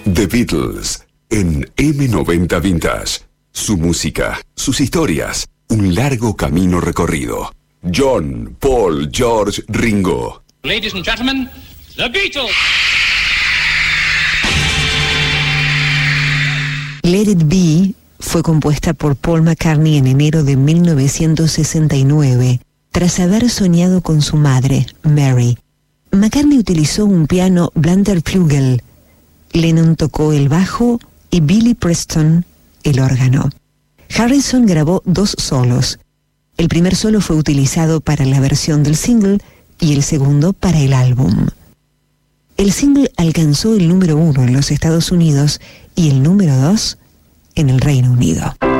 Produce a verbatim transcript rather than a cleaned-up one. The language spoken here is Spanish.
The Beatles en eme noventa Vintage. Su música, sus historias, un largo camino recorrido. John, Paul, George, Ringo. Ladies and gentlemen, The Beatles. Let It Be fue compuesta por Paul McCartney en enero de mil novecientos sesenta y nueve, tras haber soñado con su madre, Mary. McCartney utilizó un piano Blanterflügel, Lennon tocó el bajo y Billy Preston el órgano. Harrison grabó dos solos. El primer solo fue utilizado para la versión del single y el segundo para el álbum. El single alcanzó el número uno en los Estados Unidos y el número dos en el Reino Unido.